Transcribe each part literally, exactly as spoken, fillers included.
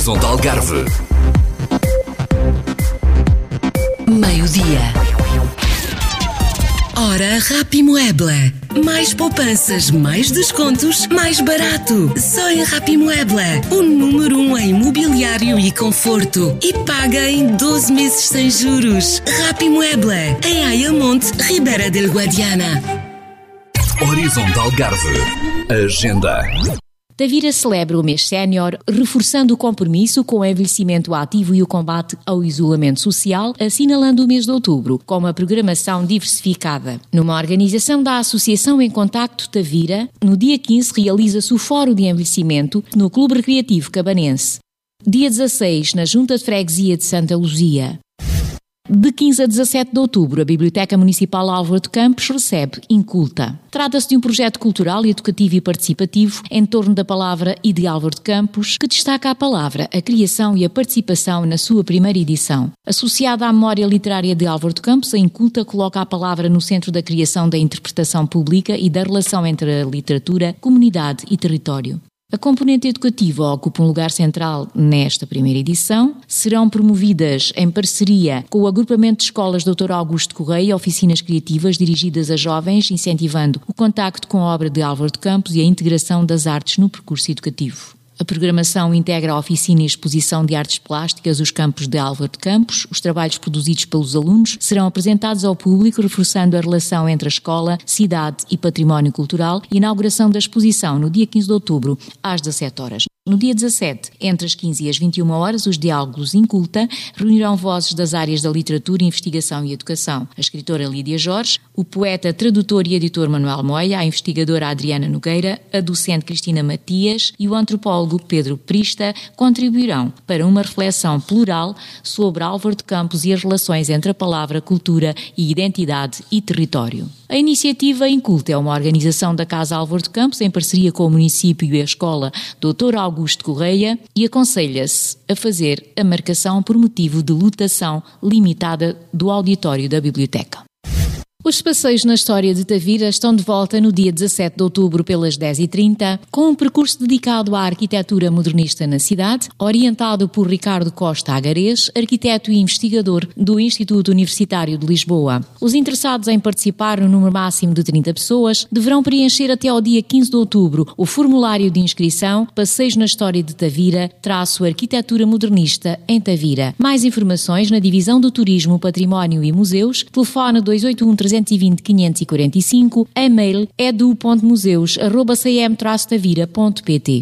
Horizonte Algarve. Meio-dia. Hora Rapimueble. Mais poupanças, mais descontos, mais barato. Só em Rapimueble. O número um em mobiliário e conforto. E paga em doze meses sem juros. Rapimueble. Em Ayamonte, Ribeira del Guadiana. Horizonte Algarve. Agenda. Tavira celebra o mês sénior, reforçando o compromisso com o envelhecimento ativo e o combate ao isolamento social, assinalando o mês de outubro, com uma programação diversificada. Numa organização da Associação em Contacto Tavira, no dia quinze realiza-se o Fórum de Envelhecimento no Clube Recreativo Cabanense. Dia dezasseis, na Junta de Freguesia de Santa Luzia. De quinze a dezassete de outubro, a Biblioteca Municipal Álvaro de Campos recebe Inculta. Trata-se de um projeto cultural, educativo e participativo em torno da palavra e de Álvaro de Campos, que destaca a palavra, a criação e a participação na sua primeira edição. Associada à memória literária de Álvaro de Campos, a Inculta coloca a palavra no centro da criação da interpretação pública e da relação entre a literatura, comunidade e território. A componente educativa ocupa um lugar central nesta primeira edição. Serão promovidas em parceria com o agrupamento de escolas doutor Augusto Correia oficinas criativas dirigidas a jovens, incentivando o contacto com a obra de Álvaro de Campos e a integração das artes no percurso educativo. A programação integra a oficina e exposição de artes plásticas Os Campos de Álvaro de Campos. Os trabalhos produzidos pelos alunos serão apresentados ao público, reforçando a relação entre a escola, cidade e património cultural, e inauguração da exposição no dia quinze de outubro, às dezassete horas. No dia dezassete, entre as quinze e as vinte e uma horas, os diálogos Inculta reunirão vozes das áreas da literatura, investigação e educação. A escritora Lídia Jorge, o poeta, tradutor e editor Manuel Moia, a investigadora Adriana Nogueira, a docente Cristina Matias e o antropólogo Pedro Prista contribuirão para uma reflexão plural sobre Álvaro de Campos e as relações entre a palavra, cultura e identidade e território. A iniciativa Inculta é uma organização da Casa Álvaro de Campos em parceria com o município e a escola doutor Augusto Correia e aconselha-se a fazer a marcação por motivo de lotação limitada do auditório da biblioteca. Os passeios na história de Tavira estão de volta no dia dezassete de outubro pelas dez e trinta, com um percurso dedicado à arquitetura modernista na cidade, orientado por Ricardo Costa Agarês, arquiteto e investigador do Instituto Universitário de Lisboa. Os interessados em participar no número máximo de trinta pessoas deverão preencher até ao dia quinze de outubro o formulário de inscrição Passeios na História de Tavira, traço Arquitetura Modernista em Tavira. Mais informações na Divisão do Turismo, Património e Museus, telefone dois oito um, três dois zero, quinhentos e quarenta e cinco, e-mail edu ponto museus arroba c m traço tavira ponto p t.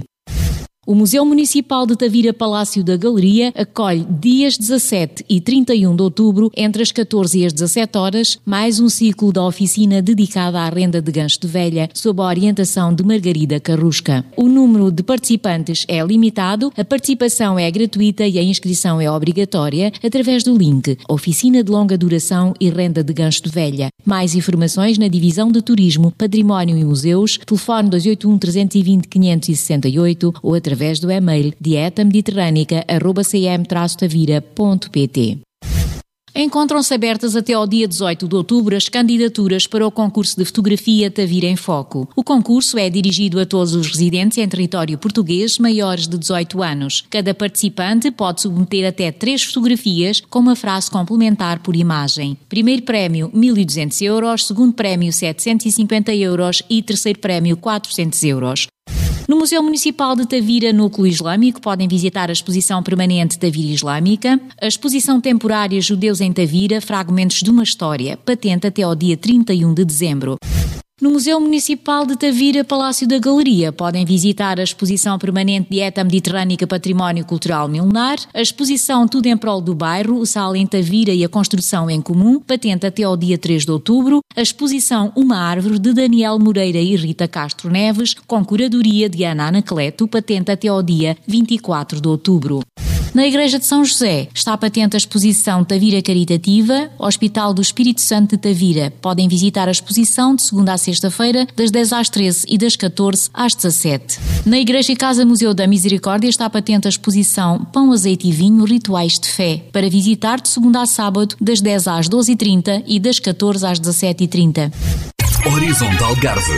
O Museu Municipal de Tavira Palácio da Galeria acolhe dias dezassete e trinta e um de outubro, entre as catorze e as dezassete horas, mais um ciclo da oficina dedicada à renda de gancho de velha, sob a orientação de Margarida Carrusca. O número de participantes é limitado, a participação é gratuita e a inscrição é obrigatória através do link Oficina de Longa Duração e Renda de Gancho de Velha. Mais informações na Divisão de Turismo, Património e Museus, telefone dois oito um, três dois zero, quinhentos e sessenta e oito ou através através do e-mail dieta mediterrânica arroba c m traço tavira ponto p t. Encontram-se abertas até ao dia dezoito de outubro as candidaturas para o concurso de fotografia Tavira em Foco. O concurso é dirigido a todos os residentes em território português maiores de dezoito anos. Cada participante pode submeter até três fotografias com uma frase complementar por imagem. Primeiro prémio mil e duzentos euros, segundo prémio setecentos e cinquenta euros e terceiro prémio quatrocentos euros. No Museu Municipal de Tavira, Núcleo Islâmico, podem visitar a exposição permanente Tavira Islâmica, a exposição temporária Judeus em Tavira, Fragmentos de uma História, patente até ao dia trinta e um de dezembro. No Museu Municipal de Tavira, Palácio da Galeria, podem visitar a exposição permanente Dieta Mediterrânica Património Cultural Milenar, a exposição Tudo em Prol do Bairro, o Sal em Tavira e a Construção em Comum, patente até ao dia três de outubro, a exposição Uma Árvore de Daniel Moreira e Rita Castro Neves, com curadoria de Ana Anacleto, patente até ao dia vinte e quatro de outubro. Na Igreja de São José está patente a exposição Tavira Caritativa, Hospital do Espírito Santo de Tavira. Podem visitar a exposição de segunda a sexta-feira, das dez às treze e das catorze às dezassete. Na Igreja e Casa Museu da Misericórdia está patente a exposição Pão, Azeite e Vinho, Rituais de Fé, para visitar de segunda a sábado, das dez às doze e trinta e das catorze às dezassete e trinta. Horizonte Algarve.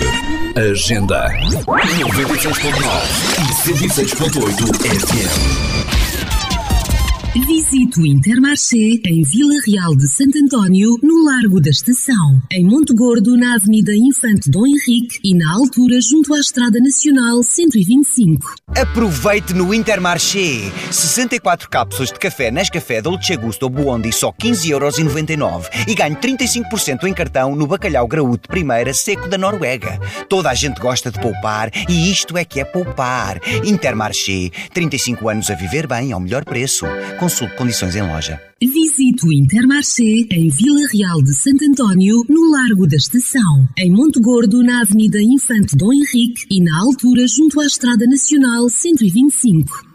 Agenda. noventa e seis ponto nove e cento e seis ponto oito F M. Visite o Intermarché em Vila Real de Santo António, no Largo da Estação. Em Monte Gordo, na Avenida Infante Dom Henrique e na altura junto à Estrada Nacional cento e vinte e cinco. Aproveite no Intermarché. sessenta e quatro cápsulas de café Nescafé Dolce Gusto ou Buondi só quinze euros e noventa e nove e ganhe trinta e cinco por cento em cartão no bacalhau graúdo de primeira seco da Noruega. Toda a gente gosta de poupar e isto é que é poupar. Intermarché. trinta e cinco anos a viver bem ao melhor preço. Consulte condições em loja. Visite o Intermarché em Vila Real de Santo António, no Largo da Estação. Em Monte Gordo, na Avenida Infante Dom Henrique e na altura junto à Estrada Nacional cento e vinte e cinco.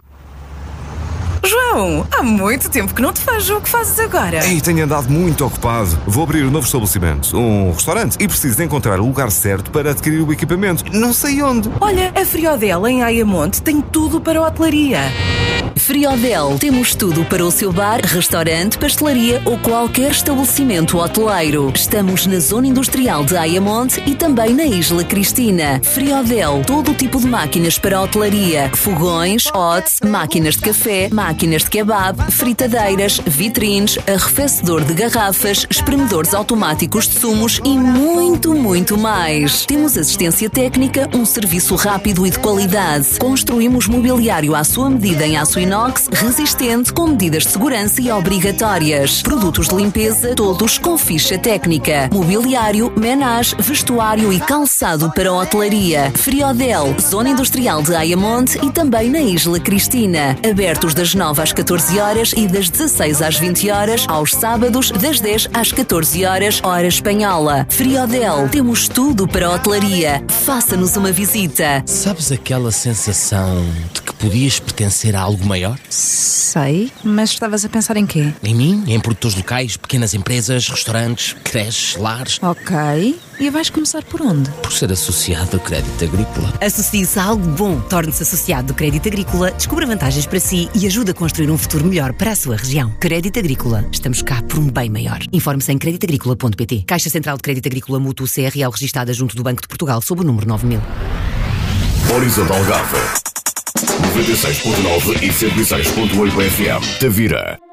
João, há muito tempo que não te vejo. O que fazes agora? Ei, tenho andado muito ocupado. Vou abrir um novo estabelecimento, um restaurante, e preciso de encontrar o lugar certo para adquirir o equipamento. Não sei onde. Olha, a Friodel em Ayamonte tem tudo para a hotelaria. Friodel, temos tudo para o seu bar, restaurante, pastelaria ou qualquer estabelecimento hoteleiro. Estamos na zona industrial de Ayamonte e também na Isla Cristina. Friodel, todo o tipo de máquinas para a hotelaria, fogões, hotes, máquinas de café, máquinas de kebab, fritadeiras, vitrines, arrefecedor de garrafas, espremedores automáticos de sumos e muito, muito mais. Temos assistência técnica, um serviço rápido e de qualidade. Construímos mobiliário à sua medida em aço inox, resistente, com medidas de segurança e obrigatórias. Produtos de limpeza, todos com ficha técnica. Mobiliário, menage, vestuário e calçado para a hotelaria. Friodel, zona industrial de Ayamonte e também na Isla Cristina. Abertos das nove às catorze horas e das dezasseis às vinte horas, aos sábados das dez às catorze horas, hora espanhola. Friodel, temos tudo para a hotelaria. Faça-nos uma visita. Sabes aquela sensação de que podias pertencer a algo maior? Sei, mas estavas a pensar em quê? Em mim, em produtores locais, pequenas empresas, restaurantes, creches, lares. Ok, e vais começar por onde? Por ser associado ao Crédito Agrícola. Associe-se a algo bom. Torne-se associado do Crédito Agrícola, descubra vantagens para si e ajude a construir um futuro melhor para a sua região. Crédito Agrícola. Estamos cá por um bem maior. Informe-se em crédito agrícola ponto pt. Caixa Central de Crédito Agrícola Mútuo C R L registada junto do Banco de Portugal sob o número nove mil. Horizontal Algarve. noventa e seis ponto nove e cento e seis ponto oito F M. Tavira.